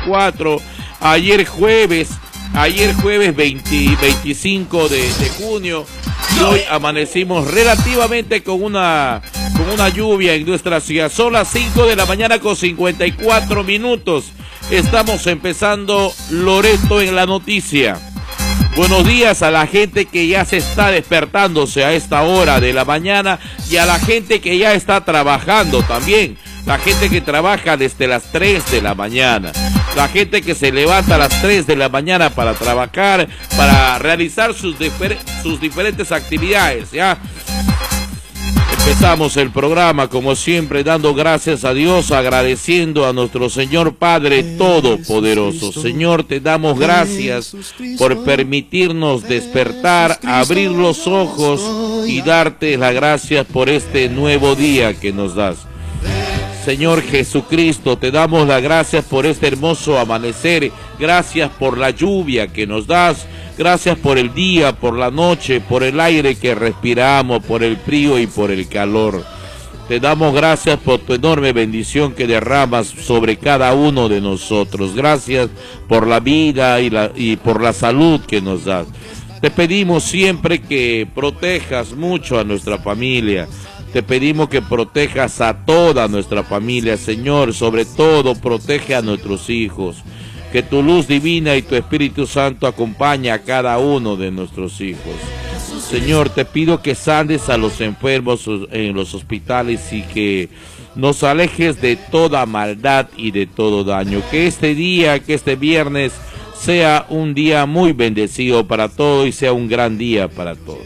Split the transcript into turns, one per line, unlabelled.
24, ayer jueves 25 de junio, y hoy amanecimos relativamente con una lluvia en nuestra ciudad. Son las 5 de la mañana con 54 minutos. Estamos empezando Loreto en la noticia. Buenos días a la gente que ya se está despertándose a esta hora de la mañana y a la gente que ya está trabajando también. La gente que trabaja desde las 3 de la mañana. La gente que se levanta a las 3 de la mañana para trabajar, para realizar sus diferentes actividades, ¿ya? Empezamos el programa, como siempre, dando gracias a Dios, agradeciendo a nuestro Señor Padre Todopoderoso. Señor, te damos gracias por permitirnos despertar, abrir los ojos y darte las gracias por este nuevo día que nos das. Señor Jesucristo, te damos las gracias por este hermoso amanecer, gracias por la lluvia que nos das, gracias por el día, por la noche, por el aire que respiramos, por el frío y por el calor. Te damos gracias por tu enorme bendición que derramas sobre cada uno de nosotros. Gracias por la vida y por la salud que nos das. Te pedimos siempre que protejas mucho a nuestra familia. Te pedimos que protejas a toda nuestra familia, Señor. Sobre todo, protege a nuestros hijos. Que tu luz divina y tu Espíritu Santo acompañe a cada uno de nuestros hijos. Señor, te pido que sanes a los enfermos en los hospitales y que nos alejes de toda maldad y de todo daño. Que este viernes, sea un día muy bendecido para todos y sea un gran día para todos.